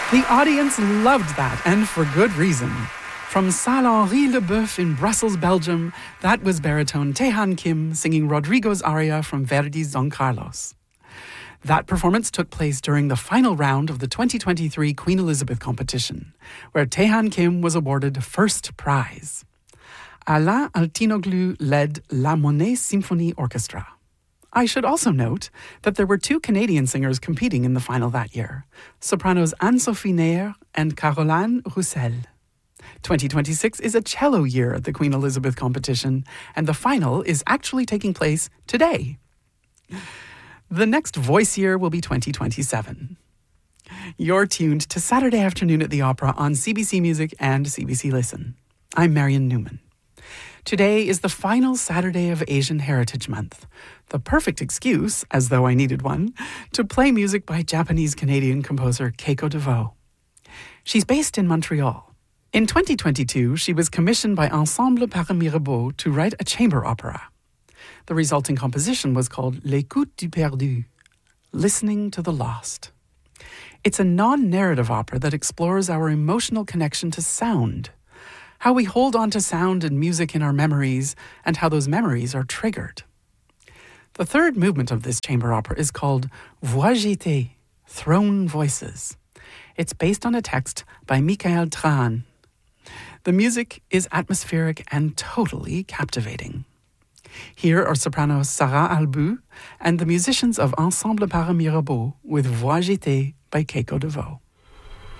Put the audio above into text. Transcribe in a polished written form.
The audience loved that, and for good reason. From Salle Henri Leboeuf in Brussels, Belgium, that was baritone Taehan Kim singing Rodrigo's aria from Verdi's Don Carlos. That performance took place during the final round of the 2023 Queen Elizabeth competition, where Taehan Kim was awarded first prize. Alain Altinoglu led La Monnaie Symphony Orchestra. I should also note that there were two Canadian singers competing in the final that year, sopranos Anne-Sophie Neher and Caroline Roussel. 2026 is a cello year at the Queen Elizabeth competition, and the final is actually taking place today. The next voice year will be 2027. You're tuned to Saturday Afternoon at the Opera on CBC Music and CBC Listen. I'm Marion Newman. Today is the final Saturday of Asian Heritage Month, the perfect excuse, as though I needed one, to play music by Japanese-Canadian composer Keiko DeVoe. She's based in Montreal. In 2022, she was commissioned by Ensemble Paris Mirabeau to write a chamber opera. The resulting composition was called L'écoute du perdu, Listening to the Lost. It's a non-narrative opera that explores our emotional connection to sound, how we hold on to sound and music in our memories, and how those memories are triggered. The third movement of this chamber opera is called Voix jetées, Thrown Voices. It's based on a text by Michael Trahan. The music is atmospheric and totally captivating. Here are soprano Sarah Albu and the musicians of Ensemble Paris Mirabeau with Voix jetées by Keiko DeVoe.